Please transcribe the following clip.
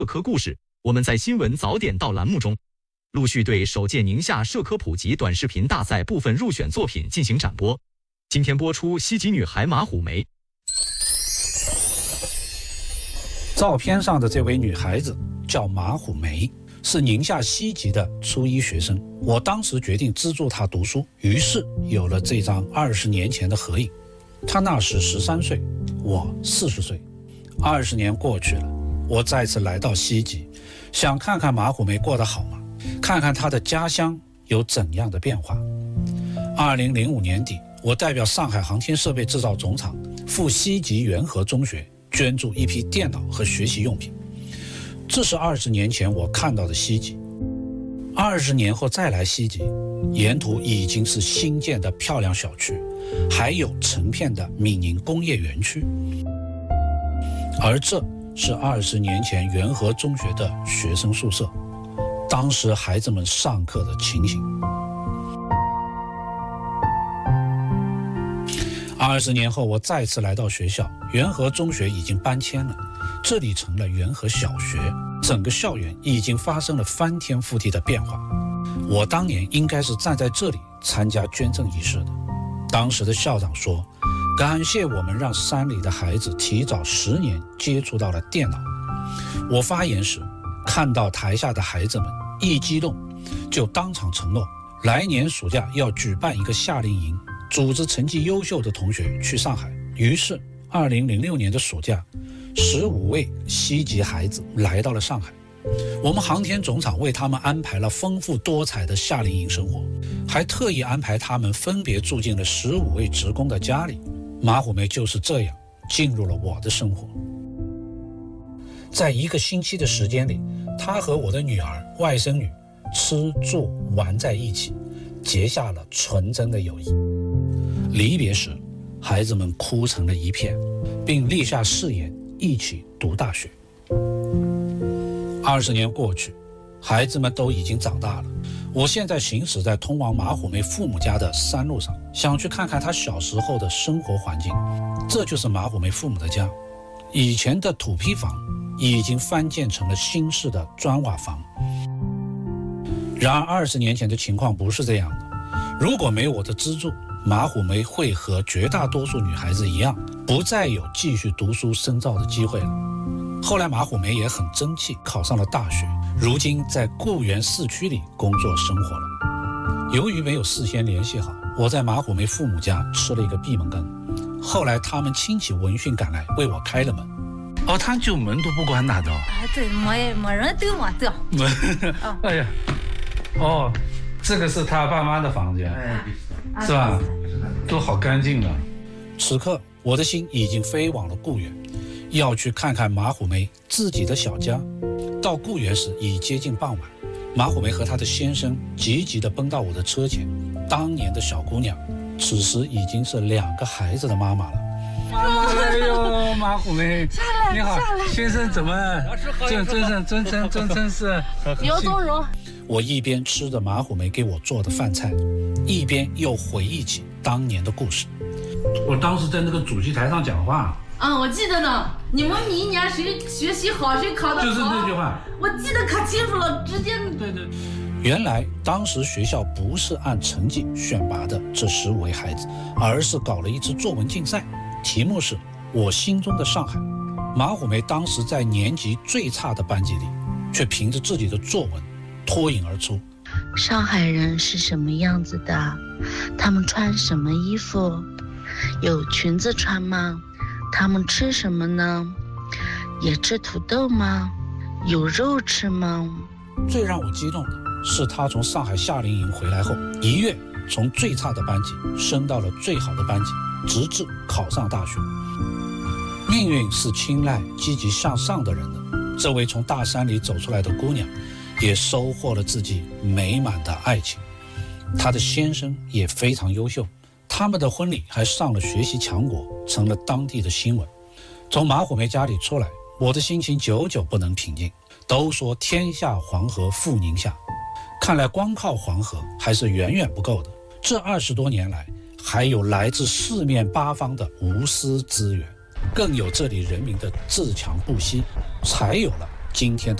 社科故事，我们在新闻早点到栏目中，陆续对首届宁夏社科普及短视频大赛部分入选作品进行展播。今天播出西级女孩马虎梅。 照片上的这位女孩子叫马虎梅，是宁夏西级的初一学生。我当时决定资助她读书，于是有了这张20年前的合影。她那时13岁，我40岁。20年过去了，我再次来到西级，想看看马虎梅过得好吗？看看她的家乡有怎样的变化。2005年底，我代表上海航天设备制造总厂赴西级元和中学捐助一批电脑和学习用品。这是20年前我看到的西级。20年后再来西级，沿途已经是新建的漂亮小区，还有成片的闽宁工业园区。而这是20年前元和中学的学生宿舍，当时孩子们上课的情形。20年后，我再次来到学校，元和中学已经搬迁了，这里成了元和小学，整个校园已经发生了翻天覆地的变化。我当年应该是站在这里参加捐赠仪式的。当时的校长说，感谢我们让山里的孩子提早10年接触到了电脑。我发言时，看到台下的孩子们一激动，就当场承诺，来年暑假要举办一个夏令营，组织成绩优秀的同学去上海。于是2006年的暑假，15位西级孩子来到了上海。我们航天总厂为他们安排了丰富多彩的夏令营生活，还特意安排他们分别住进了15位职工的家里。马虎梅就是这样进入了我的生活。在1个星期的时间里，她和我的女儿、外甥女吃住玩在一起，结下了纯真的友谊。离别时，孩子们哭成了一片，并立下誓言一起读大学。20年过去，孩子们都已经长大了。我现在行驶在通往马虎梅父母家的山路上，想去看看他小时候的生活环境。这就是马虎梅父母的家，以前的土坯房已经翻建成了新式的砖瓦房。然而20年前的情况不是这样的，如果没有我的资助，马虎梅会和绝大多数女孩子一样，不再有继续读书深造的机会了。后来马虎梅也很争气，考上了大学，如今在固原市区里工作生活了。由于没有事先联系好，我在马虎梅父母家吃了一个闭门羹。后来他们亲戚闻讯赶来，为我开了门。哦，他就门都不关打的。 对，没人对我的。 哎呀，哦，这个是他爸妈的房间，是吧？都好干净啊。此刻我的心已经飞往了固原，要去看看马虎梅自己的小家。到固原时已接近傍晚，马虎梅和她的先生急急地奔到我的车前。当年的小姑娘，此时已经是2个孩子的妈妈了。哎呦，马虎梅，你好，先生怎么？真是刘宗荣。 我一边吃着马虎梅给我做的饭菜，一边又回忆起当年的故事。我当时在那个主席台上讲话。 我记得呢。你们明年谁学习好，谁考得好， 就是那句话， 我记得可清楚了，直接。 对。原来当时学校不是按成绩选拔的这15位孩子，而是搞了一次作文竞赛，题目是我心中的上海。马虎梅当时在年级最差的班级里，却凭着自己的作文脱颖而出。 上海人是什么样子的？他们穿什么衣服？有裙子穿吗？他们吃什么呢？也吃土豆吗？有肉吃吗？ 最让我激动的是，他从上海夏令营回来后，1月从最差的班级升到了最好的班级，直至考上大学。命运是青睐积极向上的人的。这位从大山里走出来的姑娘，也收获了自己美满的爱情。她的先生也非常优秀，他们的婚礼还上了学习强国，成了当地的新闻。从马虎梅家里出来，我的心情久久不能平静。都说天下黄河赴宁夏，看来光靠黄河还是远远不够的。这20多年来，还有来自四面八方的无私资源，更有这里人民的自强不息，才有了今天的